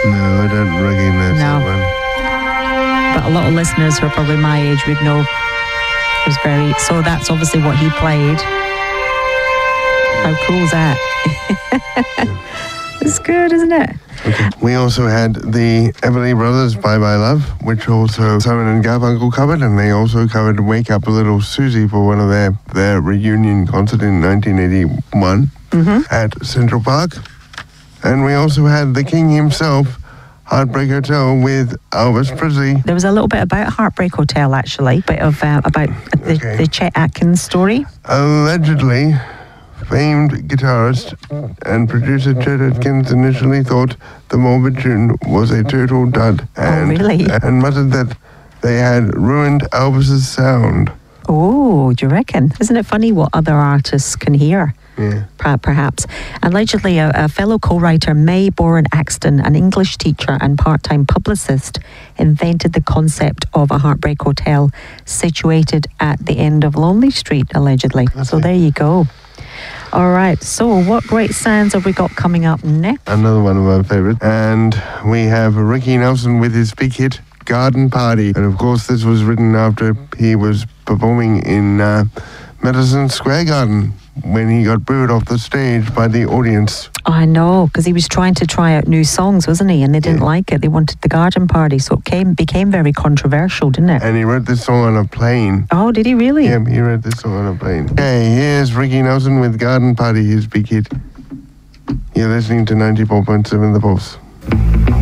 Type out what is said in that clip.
No, I don't recognize that one. But a lot of listeners who are probably my age would know. It was very. So that's obviously what he played. How cool is that? It's good, isn't it? Okay. We also had the Everly Brothers Bye Bye Love, which also Simon and Garfunkel covered, and they also covered Wake Up Little Susie for one of their reunion concert in 1981 at Central Park. And we also had the King himself, Heartbreak Hotel with Elvis Presley. There was a little bit about Heartbreak Hotel, actually, a bit of about the Chet Atkins story. Allegedly, famed guitarist and producer Chet Atkins initially thought the Morbid tune was a total dud and muttered that they had ruined Elvis's sound. Oh, do you reckon? Isn't it funny what other artists can hear? Yeah. Perhaps. Allegedly, a fellow co-writer, May Boren Axton, an English teacher and part-time publicist, invented the concept of a Heartbreak Hotel situated at the end of Lonely Street, allegedly. So there you go. All right, so what great sounds have we got coming up next? Another one of our favourites. And we have Ricky Nelson with his big hit, Garden Party. And of course, this was written after he was performing in Madison Square Garden when he got booed off the stage by the audience. Oh, I know, because he was trying to try out new songs, wasn't he? And they didn't like it. They wanted the Garden Party, so it became very controversial, didn't it? And he wrote this song on a plane. Oh, did he really? Yeah, he wrote this song on a plane. Okay, here's Ricky Nelson with Garden Party, his big hit. You're listening to 94.7 The Pulse.